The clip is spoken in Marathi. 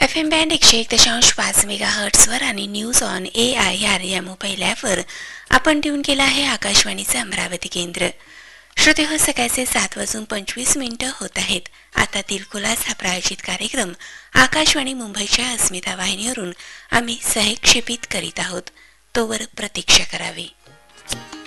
FM बँड 101.5 मेगाहर्ट्झवर आणि न्यूज ऑन AIR या मोबाईल ॲपवर आपण ट्यून केला आहे आकाशवाणीचे अमरावती केंद्र. श्रोते हो, सकाळचे 7:25 होत आहेत. आता दिलखुलास हा प्रायोजित कार्यक्रम आकाशवाणी मुंबईच्या अस्मिता वाहिनीवरून आम्ही सहक्षेपित करीत आहोत. तोवर प्रतीक्षा करावी.